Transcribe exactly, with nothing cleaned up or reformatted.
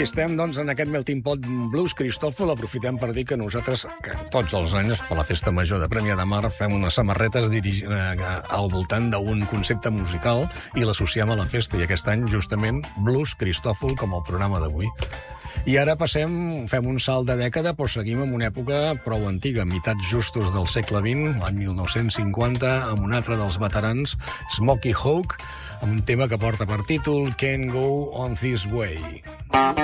aquí estem, doncs, en aquest melting pot blues. Cristòfol, aprofitem per dir que nosaltres, que tots els anys, per la Festa Major de Premià de Mar, fem unes samarretes dirigi... al voltant d'un concepte musical i l'associem a la festa. I aquest any, justament, Blues Cristòfol, com el programa d'avui. I ara passem, fem un salt de dècada, però seguim en una època prou antiga, meitats justos del segle vint, l'any mil nou-cents cinquanta, amb un altre dels veterans, Smokey Hawk, amb un tema que porta per títol Can't Go On This Way.